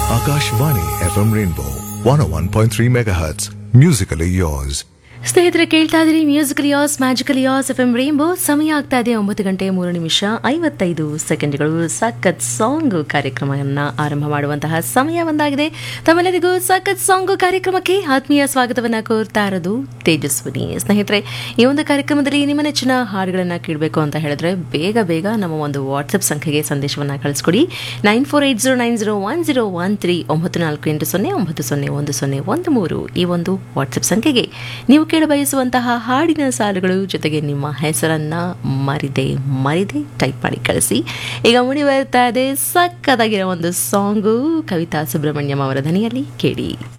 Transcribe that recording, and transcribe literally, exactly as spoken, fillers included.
Akashvani F M Rainbow one oh one point three megahertz. Musically yours. ಸ್ನೇಹಿತರೆ ಕೇಳ್ತಾ ಇದ್ರಿ musical as magical as F M rainbow. ಸಮಯ ಆಗ್ತಾ ಇದೆ ಒಂಬತ್ತು ಗಂಟೆ ಮೂರು ನಿಮಿಷ ಐವತ್ತೈದು ಸೆಕೆಂಡ್ಗಳು. ಸಖತ್ ಸಾಂಗ್ ಕಾರ್ಯಕ್ರಮವನ್ನು ಆರಂಭ ಮಾಡುವಂತಹ ಸಮಯ ಒಂದಾಗಿದೆ. ತಮ್ಮೆಲ್ಲರಿಗೂ ಸಖತ್ ಸಾಂಗ್ ಕಾರ್ಯಕ್ರಮಕ್ಕೆ ಆತ್ಮೀಯ ಸ್ವಾಗತವನ್ನು ಕೋರ್ತಾ ಇರೋದು ತೇಜಸ್ವಿನಿ. ಸ್ನೇಹಿತರೆ, ಈ ಒಂದು ಕಾರ್ಯಕ್ರಮದಲ್ಲಿ ನಿಮ್ಮ ನೆಚ್ಚಿನ ಹಾಡುಗಳನ್ನು ಕೇಳಬೇಕು ಅಂತ ಹೇಳಿದ್ರೆ ಬೇಗ ಬೇಗ ನಮ್ಮ ಒಂದು ವಾಟ್ಸಪ್ ಸಂಖ್ಯೆಗೆ ಸಂದೇಶವನ್ನು ಕಳಿಸ್ಕೊಡಿ. Nine four eight zero nine zero one zero one three ಒಂಬತ್ತು ನಾಲ್ಕು ಎಂಟು ಸೊನ್ನೆ ಒಂಬತ್ತು ಸೊನ್ನೆ ಒಂದು ಸೊನ್ನೆ ಒಂದು ಮೂರು ಈ ಒಂದು ವಾಟ್ಸಪ್ ಸಂಖ್ಯೆಗೆ ನೀವು ಕೇಳಬಯಸುವಂತಹ ಹಾಡಿನ ಸಾಲುಗಳು ಜೊತೆಗೆ ನಿಮ್ಮ ಹೆಸರನ್ನ ಮರಿದೆ ಮರಿದೆ ಟೈಪ್ ಮಾಡಿ ಕಳಿಸಿ. ಈಗ ಮುಡಿ ಬರ್ತಾ ಇದೆ ಸಕ್ಕತ್ತಾಗಿರೋ ಒಂದು ಸಾಂಗು ಕವಿತಾ ಸುಬ್ರಹ್ಮಣ್ಯಂ ಅವರ ಧ್ವನಿಯಲ್ಲಿ ಕೇಳಿ.